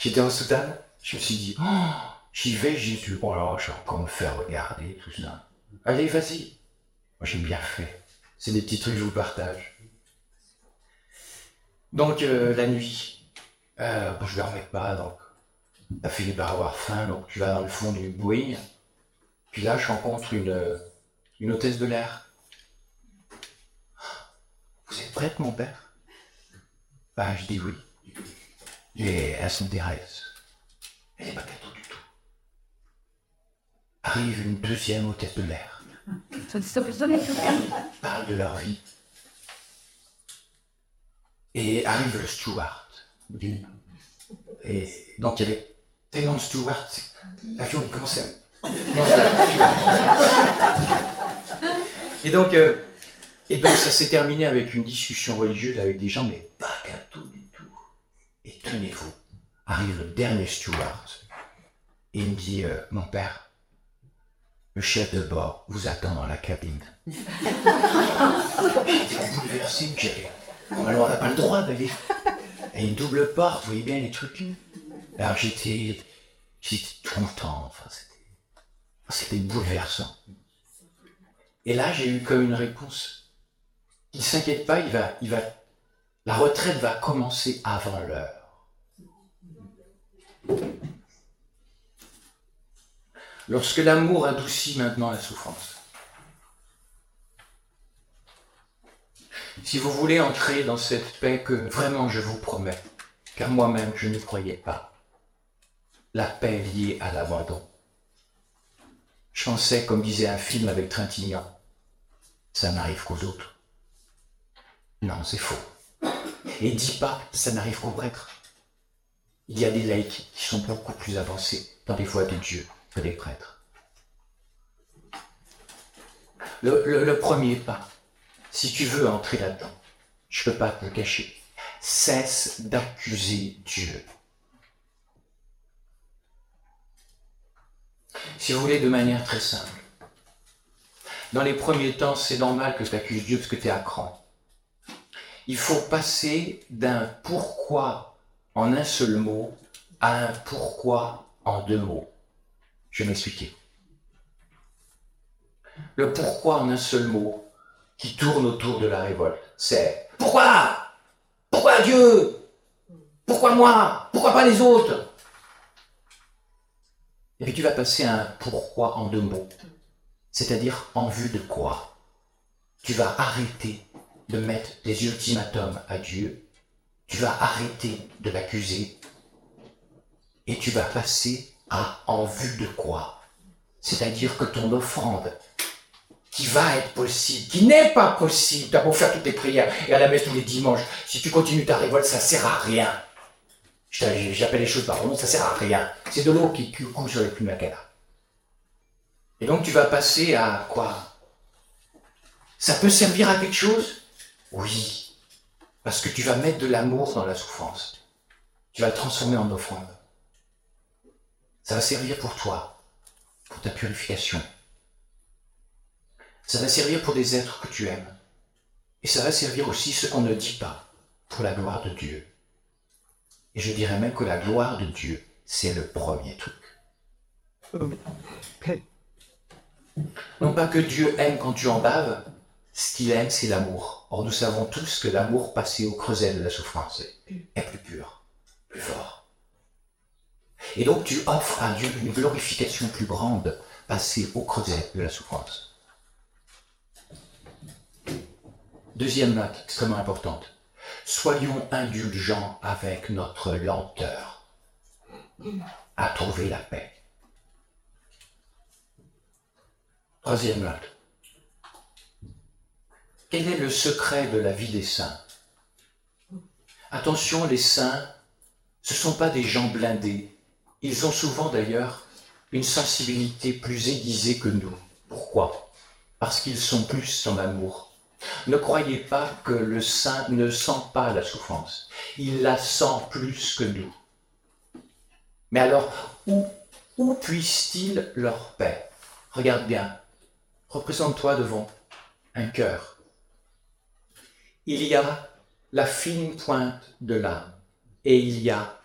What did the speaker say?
J'étais en soutane, je me suis dit, oh, j'y vais, Jésus. Oh là, je vais encore me faire regarder, tout ça. Allez, vas-y. Moi, j'ai bien fait. C'est des petits trucs que je vous partage. Donc, la nuit, bon, je ne dormais pas, donc t'as fini par avoir faim, donc tu vas dans le fond du Boeing. Puis là, je rencontre une hôtesse de l'air. Vous êtes prête, mon père? Ben, je dis oui. Et elle s'intéresse. Elle n'est pas cadeau du tout. Arrive une deuxième hôtesse de l'air. Parle de leur vie. Et arrive le steward. Et donc il y avait tellement de stewards, l'avion il commençait à... Et donc ça s'est terminé avec une discussion religieuse avec des gens, mais pas cadeau du tout. Et tenez-vous, arrive le dernier steward et il me dit, mon père, le chef de bord vous attend dans la cabine. J'étais bouleversé, alors on n'a pas le droit d'aller. Et une double porte, vous voyez bien les trucs. Alors j'étais content, enfin c'était bouleversant. Et là j'ai eu comme une réponse. Il ne s'inquiète pas, la retraite va commencer avant l'heure. Lorsque l'amour adoucit maintenant la souffrance. Si vous voulez entrer dans cette paix que vraiment je vous promets, car moi-même je ne croyais pas, la paix liée à l'abandon. Je pensais, comme disait un film avec Trintignant, ça n'arrive qu'aux autres. Non, c'est faux. Et dis pas, ça n'arrive qu'aux prêtres. Il y a des laïcs qui sont beaucoup plus avancés dans les voies de Dieu que les prêtres. Le premier pas, si tu veux entrer là-dedans, je ne peux pas te le cacher, cesse d'accuser Dieu. Si vous voulez, de manière très simple, dans les premiers temps, c'est normal que tu accuses Dieu parce que tu es à cran. Il faut passer d'un pourquoi en un seul mot à un pourquoi en deux mots. Je vais m'expliquer. Le pourquoi en un seul mot qui tourne autour de la révolte, c'est pourquoi? Pourquoi Dieu? Pourquoi moi? Pourquoi pas les autres? Et puis tu vas passer à un pourquoi en deux mots, c'est-à-dire en vue de quoi? Tu vas arrêter de mettre des ultimatums à Dieu, tu vas arrêter de l'accuser, et tu vas passer à en vue de quoi? C'est-à-dire que ton offrande, qui va être possible, qui n'est pas possible, tu as beau faire toutes tes prières et à la messe tous les dimanches, si tu continues ta révolte, ça ne sert à rien. J'appelle les choses par leur nom, ça ne sert à rien. C'est de l'eau qui coule sur les plumes à canard. Et donc tu vas passer à quoi? Ça peut servir à quelque chose? Oui. Parce que tu vas mettre de l'amour dans la souffrance. Tu vas le transformer en offrande. Ça va servir pour toi, pour ta purification. Ça va servir pour des êtres que tu aimes. Et ça va servir aussi, ce qu'on ne dit pas, pour la gloire de Dieu. Et je dirais même que la gloire de Dieu, c'est le premier truc. Non pas que Dieu aime quand tu en baves, ce qu'il aime, c'est l'amour. Or, nous savons tous que l'amour passé au creuset de la souffrance est plus pur, plus fort. Et donc, tu offres à Dieu une glorification plus grande passée au creuset de la souffrance. Deuxième note extrêmement importante. Soyons indulgents avec notre lenteur à trouver la paix. Troisième note. Quel est le secret de la vie des saints? Attention, les saints, ce ne sont pas des gens blindés. Ils ont souvent d'ailleurs une sensibilité plus aiguisée que nous. Pourquoi? Parce qu'ils sont plus en amour. Ne croyez pas que le saint ne sent pas la souffrance. Il la sent plus que nous. Mais alors, où puissent-ils leur paix? Regarde bien. Représente-toi devant un cœur. Il y a la fine pointe de l'âme et il y a